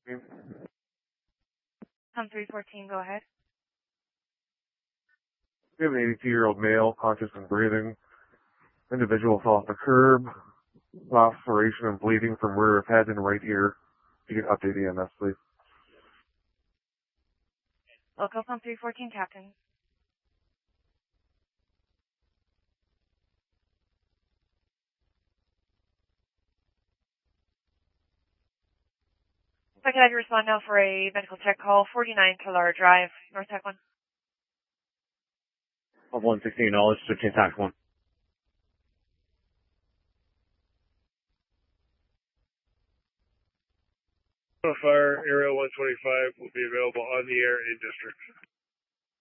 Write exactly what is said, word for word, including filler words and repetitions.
Come three fourteen, go ahead. We have an eighty-two-year-old male, conscious and breathing. Individual fell off the curb. Laceration and bleeding from rear of head and right ear. You can update E M S, please. Local Pump three fourteen, Captain. If I could have you respond now for a medical check call, forty-nine Killar Drive, North Tech one. Of one sixteen knowledge to contact one. Fire area one twenty-five will be available on the air in district.